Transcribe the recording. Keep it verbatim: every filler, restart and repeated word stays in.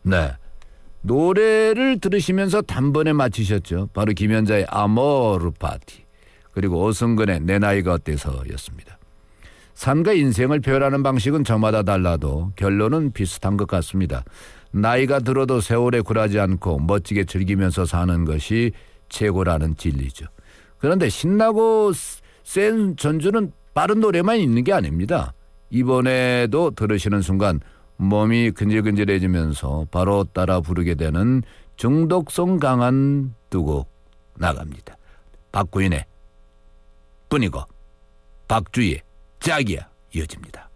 네, 노래를 들으시면서 단번에 맞히셨죠. 바로 김연자의 아모르 파티, 그리고 오승근의 내 나이가 어때서였습니다. 삶과 인생을 표현하는 방식은 저마다 달라도 결론은 비슷한 것 같습니다. 나이가 들어도 세월에 굴하지 않고 멋지게 즐기면서 사는 것이 최고라는 진리죠. 그런데 신나고 센 전주는 빠른 노래만 있는 게 아닙니다. 이번에도 들으시는 순간 몸이 근질근질해지면서 바로 따라 부르게 되는 중독성 강한 두 곡 나갑니다. 박구인의 뿐이고 박주희의 짝이야 이어집니다.